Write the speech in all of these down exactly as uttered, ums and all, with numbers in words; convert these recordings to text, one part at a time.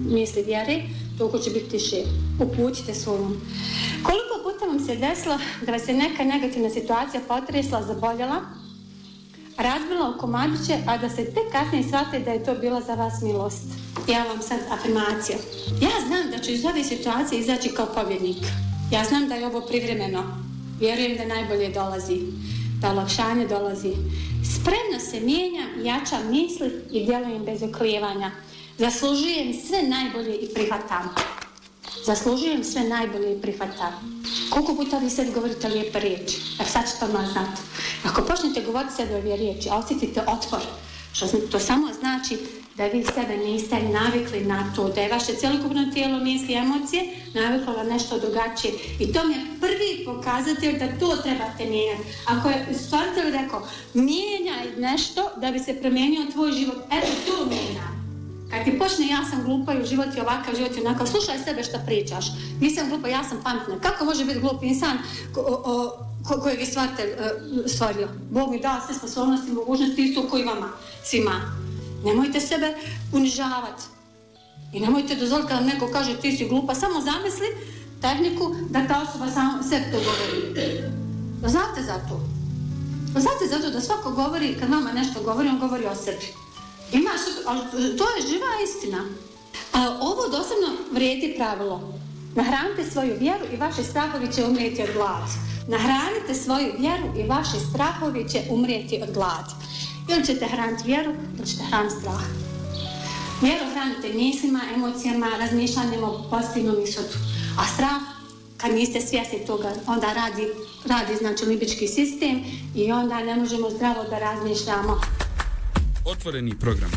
misli vjere, toliko će biti tiše. Upućite svojom. Koliko puta vam se desilo da vas je neka negativna situacija potresla, zaboljela, razbila u komadiće, a da se tek kasnije shvate da je to bila za vas milost? Ja vam sad afirmacija. Ja znam da ću iz ove situacije izaći kao pobjednik. Ja znam da je ovo privremeno. Vjerujem da najbolje dolazi, da olakšanje dolazi. Spremno se mijenjam, jačam misli i djelujem bez oklijevanja. Zaslužujem sve najbolje i prihvatam. Zaslužujem sve najbolje i prihvatam. Koliko puta vi sebi govorite lijepe riječi? Jer sad ćete odmah znati. Ako počnete govoriti sebi ove riječi, a osjetite otpor, što to samo znači da vi sebe niste navikli na to, da je vaše cjelokupno tijelo, misli, emocije naviklo na nešto drugačije. I to mi je prvi pokazatelj da to trebate mijenjati. Ako je stvaritelj rekao, mijenjaj nešto da bi se promijenio tvoj život, eto to mijenjaj. Kad ti počne ja sam glupa i život je ovakav, život je onakav, slušaj sebe što pričaš. Nisam glupa, ja sam pametna. Kako može biti glup insan ko, o, ko, kojeg je stvaritelj uh, stvorio? Bog mi dao sve sposobnosti, mogućnosti isto koji vama, svima. Nemojte sebe unižavati. I nemojte dozvoliti kada neko kaže ti si glupa, samo zamisli tehniku da ta osoba samo sebi to govori. Znate za to. Znate za to da svako govori, kad vama nešto govori, on govori o sebi. Ima, ali to je živa istina. A ovo doslovno vrijedi pravilo. Nahranite svoju vjeru i vaši strahovi će umrijeti od gladi. Nahranite svoju vjeru i vaši strahovi će umrijeti od gladi. Ili ćete hraniti vjeru, ili ćete hraniti strah. Vjeru hranite mislima, emocijama, razmišljanjem o pozitivnom ishodu. A strah, kad niste svjesni toga, onda radi, radi znači limbički sistem i onda ne možemo zdravo da razmišljamo. Otvoreni program.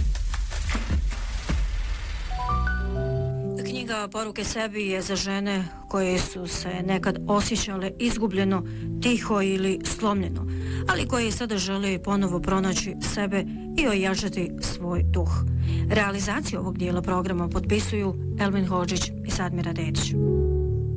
Knjiga Poruke sebi je za žene koje su se nekad osjećale izgubljeno, tiho ili slomljeno, ali koje sada žele ponovo pronaći sebe i ojačati svoj duh. Realizaciju ovog dijela programa potpisuju Elvin Hodžić i Sadmira Dedić.